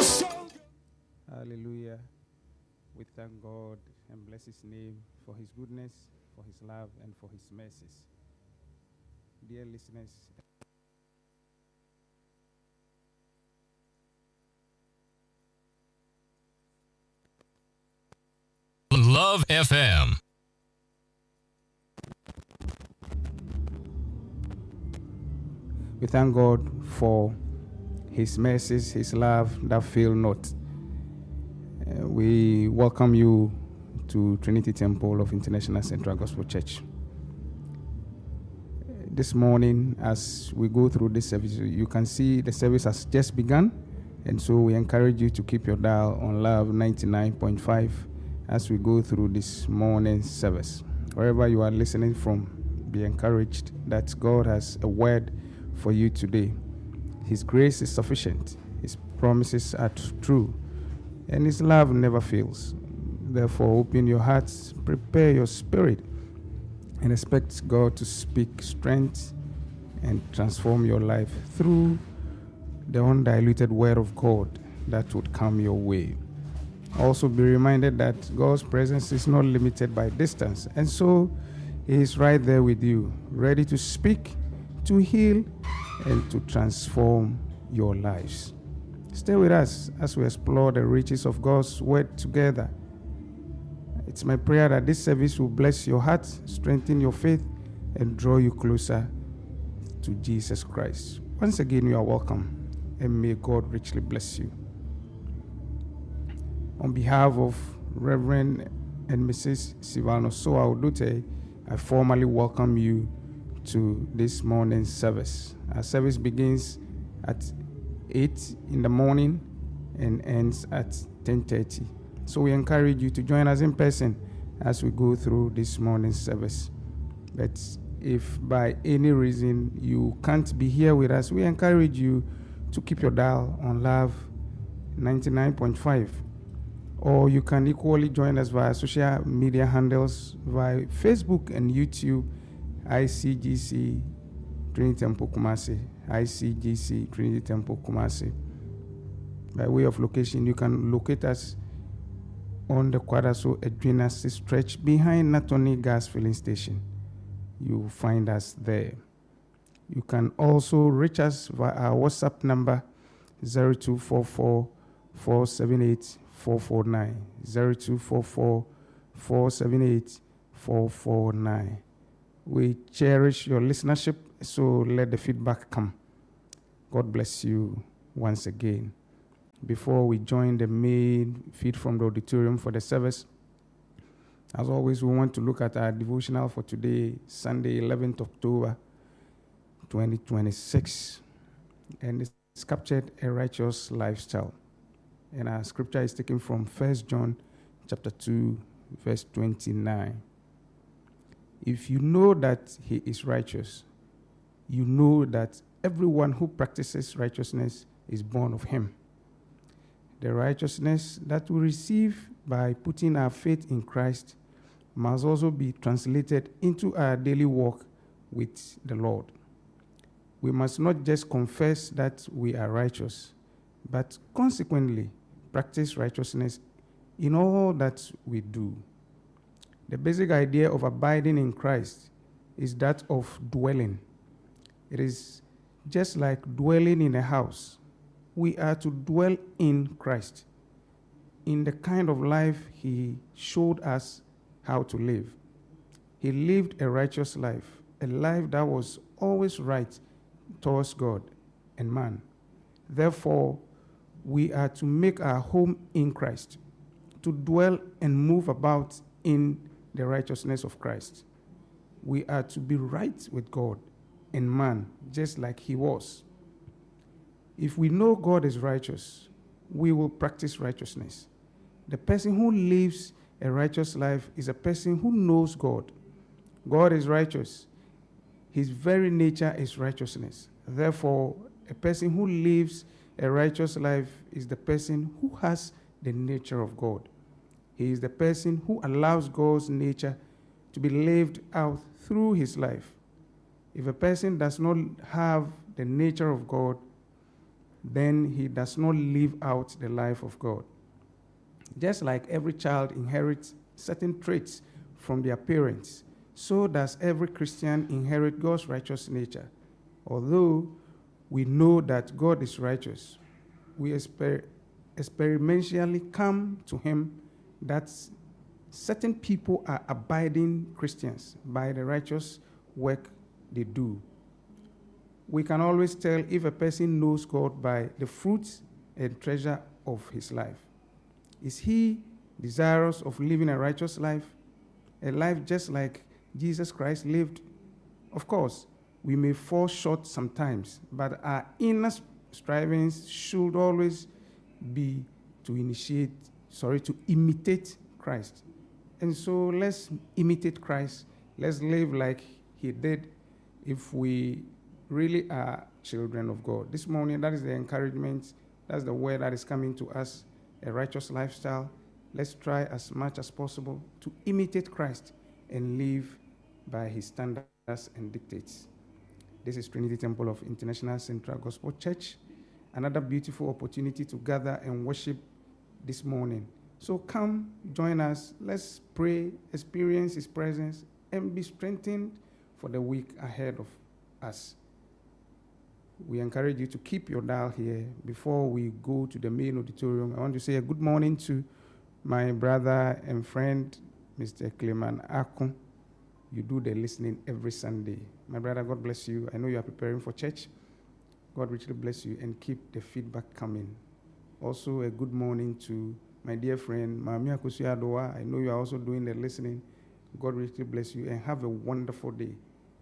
Hallelujah. We thank God and bless his name for his goodness, for his love, and for his mercies. Dear listeners, Love FM. we thank God for his mercies, his love that fail not. We welcome you to Trinity Temple of International Central Gospel Church. This morning, as we go through this service, you can see the service has just begun, and so we encourage you to keep your dial on Love 99.5 as we go through this morning service. Wherever you are listening from, be encouraged that God has a word for you today. His grace is sufficient, his promises are true, and his love never fails. Therefore, open your hearts, prepare your spirit, and expect God to speak strength and transform your life through the undiluted word of God that would come your way. Also be reminded that God's presence is not limited by distance, and so he is right there with you, ready to speak, to heal, and to transform your lives. Stay with us as we explore the riches of God's word together. It's my prayer that this service will bless your heart, strengthen your faith, and draw you closer to Jesus Christ. Once again, you are welcome, and may God richly bless you. On behalf of Reverend and Mrs. Sivano Soa Odute, I formally welcome you to this morning's service. Our service begins at 8 in the morning and ends at 10:30. So we encourage you to join us in person as we go through this morning's service. But if by any reason you can't be here with us, we encourage you to keep your dial on Love 99.5. Or you can equally join us via social media handles via Facebook and YouTube, ICGC Trinity Temple Kumasi, ICGC Trinity Temple Kumasi. By way of location, you can locate us on the Kwadaso Edwina stretch behind Natoni Gas Filling Station. You will find us there. You can also reach us via our WhatsApp number 0244 478 449, 0244 478 449. We cherish your listenership, so let the feedback come. God bless you once again. Before we join the main feed from the auditorium for the service, as always, we want to look at our devotional for today, Sunday, 11th October, 2026. And it's captured a righteous lifestyle. And our scripture is taken from 1 John chapter 2, verse 29. If you know that he is righteous, you know that everyone who practices righteousness is born of him. The righteousness that we receive by putting our faith in Christ must also be translated into our daily walk with the Lord. We must not just confess that we are righteous, but consequently practice righteousness in all that we do. The basic idea of abiding in Christ is that of dwelling. It is just like dwelling in a house. We are to dwell in Christ, in the kind of life he showed us how to live. He lived a righteous life, a life that was always right towards God and man. Therefore, we are to make our home in Christ, to dwell and move about in the righteousness of Christ. We are to be right with God and man, just like he was. If we know God is righteous, we will practice righteousness. The person who lives a righteous life is a person who knows God. God is righteous. His very nature is righteousness. Therefore, a person who lives a righteous life is the person who has the nature of God. He is the person who allows God's nature to be lived out through his life. If a person does not have the nature of God, then he does not live out the life of God. Just like every child inherits certain traits from their parents, so does every Christian inherit God's righteous nature. Although we know that God is righteous, we experientially come to him that certain people are abiding Christians by the righteous work they do. We can always tell if a person knows God by the fruits and treasure of his life. Is he desirous of living a righteous life? A life just like Jesus Christ lived? Of course, we may fall short sometimes, but our inner strivings should always be to imitate Christ. And so let's imitate Christ. Let's live like he did if we really are children of God. This morning, that is the encouragement. That's the word that is coming to us, a righteous lifestyle. Let's try as much as possible to imitate Christ and live by his standards and dictates. This is Trinity Temple of International Central Gospel Church. Another beautiful opportunity to gather and worship this morning. So come, join us. Let's pray, experience his presence, and be strengthened for the week ahead of us. We encourage you to keep your dial here. Before we go to the main auditorium, I want to say a good morning to my brother and friend, Mr. Cleman Akun. You do the listening every Sunday. My brother, God bless you. I know you are preparing for church. God richly bless you and keep the feedback coming. Also, a good morning to my dear friend, Mami Akusi Adoa. I know you are also doing the listening. God richly bless you and have a wonderful day.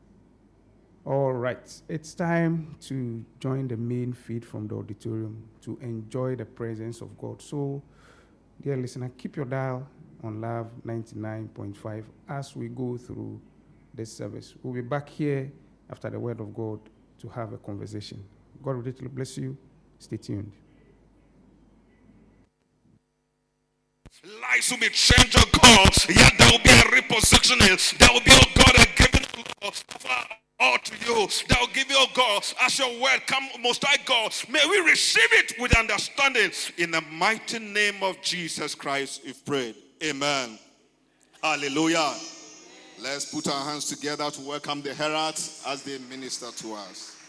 All right, it's time to join the main feed from the auditorium to enjoy the presence of God. So, dear listener, keep your dial on Love 99.5 as we go through this service. We'll be back here after the word of God to have a conversation. God will richly bless you. Stay tuned. Lives will be changed, oh God. Yeah, there will be a repositioning. There will be, oh God, a giving all to you. That will give you, oh God, as your word come, Most High God. May we receive it with understanding. In the mighty name of Jesus Christ, we've prayed. Amen. Hallelujah. Let's put our hands together to welcome the heralds as they minister to us.